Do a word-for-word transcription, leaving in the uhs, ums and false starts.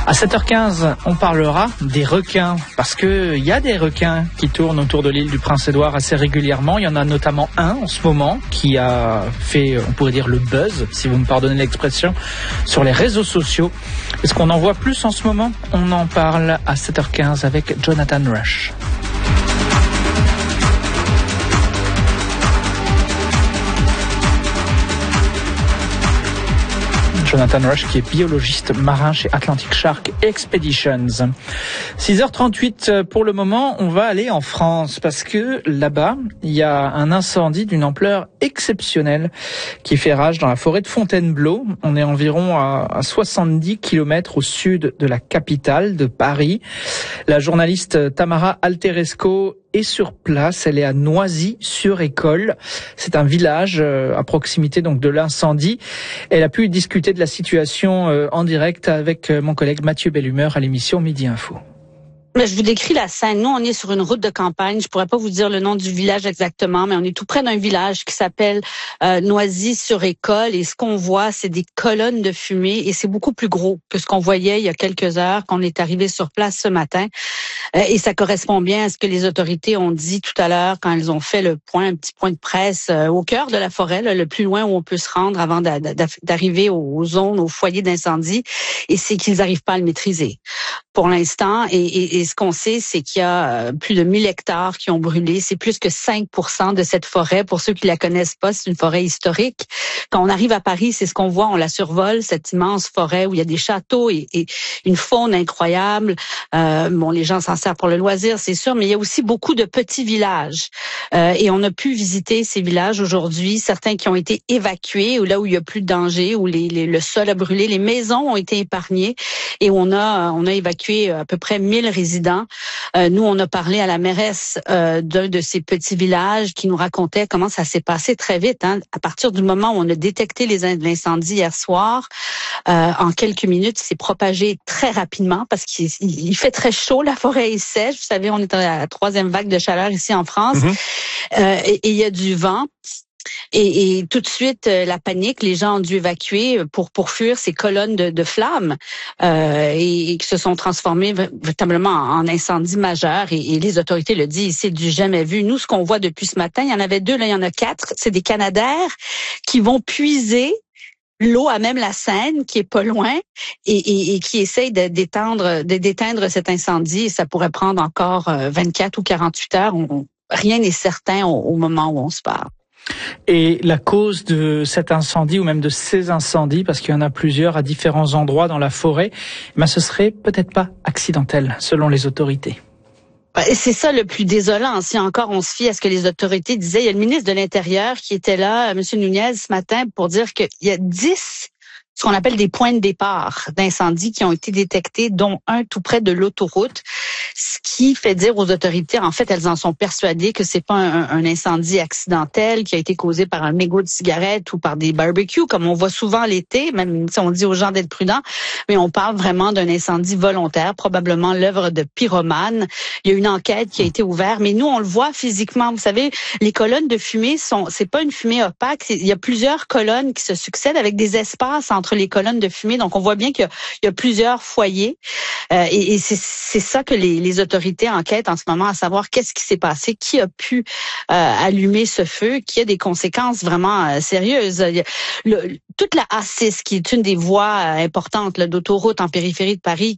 À sept heures quinze, on parlera des requins, parce que il y a des requins qui tournent autour de l'île du Prince-Édouard assez régulièrement. Il y en a notamment un en ce moment qui a fait, on pourrait dire, le buzz, si vous me pardonnez l'expression, sur les réseaux sociaux. Est-ce qu'on en voit plus en ce moment? On en parle à sept heures quinze avec Jonathan Rush. Jonathan Rush, qui est biologiste marin chez Atlantic Shark Expeditions. six heures trente-huit pour le moment, on va aller en France parce que là-bas, il y a un incendie d'une ampleur exceptionnelle qui fait rage dans la forêt de Fontainebleau. On est environ à soixante-dix kilomètres au sud de la capitale de Paris. La journaliste Tamara Alteresco est sur place, elle est à Noisy-sur-École. C'est un village euh, à proximité donc de l'incendie. Elle a pu discuter de la situation euh, en direct avec euh, mon collègue Mathieu Bellumeur à l'émission Midi Info. Mais je vous décris la scène. Nous, on est sur une route de campagne. Je pourrais pas vous dire le nom du village exactement, mais on est tout près d'un village qui s'appelle euh, Noisy-sur-École. Et ce qu'on voit, c'est des colonnes de fumée. Et c'est beaucoup plus gros que ce qu'on voyait il y a quelques heures quand on est arrivé sur place ce matin. Euh, et ça correspond bien à ce que les autorités ont dit tout à l'heure quand elles ont fait le point, un petit point de presse euh, au cœur de la forêt, là, le plus loin où on peut se rendre avant d'a, d'a, d'arriver aux zones, aux foyers d'incendie. Et c'est qu'ils n'arrivent pas à le maîtriser pour l'instant. Et, et, et ce qu'on sait, c'est qu'il y a plus de mille hectares qui ont brûlé. C'est plus que cinq pour cent de cette forêt. Pour ceux qui la connaissent pas, c'est une forêt historique. Quand on arrive à Paris, c'est ce qu'on voit. On la survole, cette immense forêt où il y a des châteaux et, et une faune incroyable. Euh, bon, les gens s'en servent pour le loisir, c'est sûr, mais il y a aussi beaucoup de petits villages. Euh, et on a pu visiter ces villages aujourd'hui. Certains qui ont été évacués, ou là où il y a plus de danger, où les, les, le sol a brûlé, les maisons ont été épargnées et on a, on a évacué à peu près mille résidents. Euh, nous, on a parlé à la mairesse euh, d'un de ces petits villages qui nous racontait comment ça s'est passé très vite. Hein. À partir du moment où on a détecté les l'incendie hier soir, euh, en quelques minutes, il s'est propagé très rapidement parce qu'il il fait très chaud, la forêt est sèche. Vous savez, on est à la troisième vague de chaleur ici en France. Mm-hmm. Euh, et, et il y a du vent. Et, et tout de suite, la panique, les gens ont dû évacuer pour pour fuir ces colonnes de, de flammes euh, et, et qui se sont transformées véritablement en incendie majeur. Et, et les autorités le disent, c'est du jamais vu. Nous, ce qu'on voit depuis ce matin, il y en avait deux, là, il y en a quatre. C'est des Canadaires qui vont puiser l'eau à même la Seine, qui est pas loin, et, et, et qui essaye de d'éteindre, de d'éteindre cet incendie. Et ça pourrait prendre encore vingt-quatre ou quarante-huit heures. On, rien n'est certain au, au moment où on se parle. Et la cause de cet incendie ou même de ces incendies, parce qu'il y en a plusieurs à différents endroits dans la forêt, ben ce serait peut-être pas accidentel selon les autorités. C'est ça le plus désolant. Si encore on se fie à ce que les autorités disaient, il y a le ministre de l'Intérieur qui était là, M. Nunez, ce matin, pour dire qu'il y a dix ce qu'on appelle des points de départ d'incendie qui ont été détectés, dont un tout près de l'autoroute, ce qui fait dire aux autorités, en fait, elles en sont persuadées que c'est pas un, un incendie accidentel qui a été causé par un mégot de cigarette ou par des barbecues, comme on voit souvent l'été, même si on dit aux gens d'être prudents, mais on parle vraiment d'un incendie volontaire, probablement l'œuvre de pyromanes. Il y a une enquête qui a été ouverte, mais nous, on le voit physiquement. Vous savez, les colonnes de fumée sont, c'est pas une fumée opaque, il y a plusieurs colonnes qui se succèdent avec des espaces entre les colonnes de fumée. Donc, on voit bien qu'il y a, il y a plusieurs foyers. Euh, et et c'est, c'est ça que les, les autorités enquêtent en ce moment, à savoir qu'est-ce qui s'est passé, qui a pu euh, allumer ce feu, qui a des conséquences vraiment euh, sérieuses. Il y a le, toute la A six, qui est une des voies euh, importantes là, d'autoroute en périphérie de Paris,